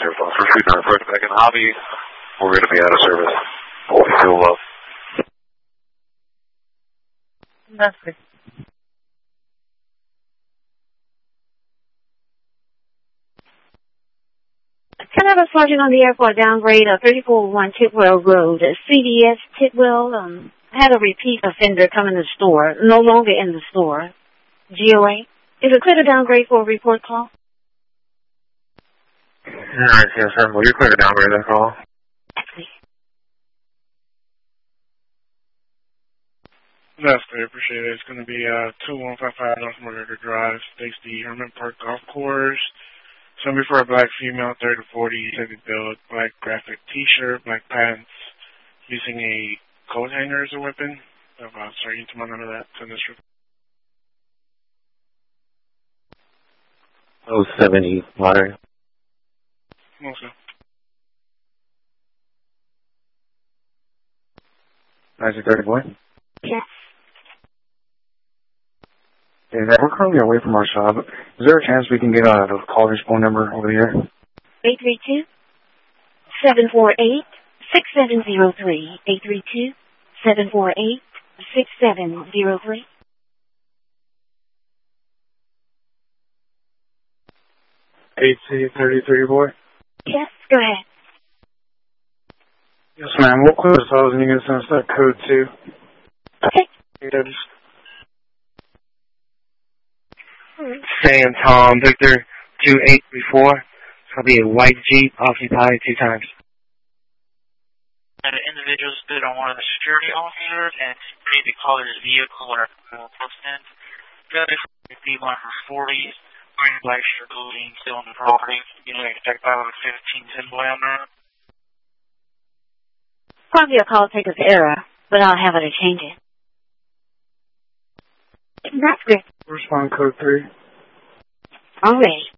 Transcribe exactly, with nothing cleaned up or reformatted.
zero five. First reader, approach back in the hobby. We're going to be out of service. Fuel low. That's good. Can I have a sergeant on the airport downgrade of thirty-four oh one Tidwell Road, C D S Tidwell? Um, had a repeat offender come in the store, no longer in the store. G O A. Is it clear to downgrade for a report call? Alright, yes, sir. Will you clear to downgrade that call? That's great, appreciate it. It's going to be uh, two one five five North McGregor Drive, States the Herman Park Golf Course. Somebody for a black female, thirty to forty, heavy build, black graphic t-shirt, black pants, using a coat hanger as a weapon. Oh, uh, sorry, you can come on under that. Send this report. oh seventy, water. Also. nineteen thirty, boy? Yes. Yeah, we're currently away from our shop. Is there a chance we can get uh, the caller's phone number over here? eight three two, seven four eight, six seven zero three. eight three two, seven four eight, six seven zero three. eight C thirty-three, boy? Yes, go ahead. Yes, ma'am. We'll close the house and you can send us that code, too. Okay. Sam Tom Victor two eight three four. It's going to be a white Jeep occupied two times. And the individual stood on one of the security officers and sprayed the color's vehicle or uh, posted. Got it from P one for forty, wearing black shirt, clothing, still on the property. You know, expect about a fifteen ten boy on there. Probably a call taker's error, but I'll have her to change it. That's good. Respond code three. All right.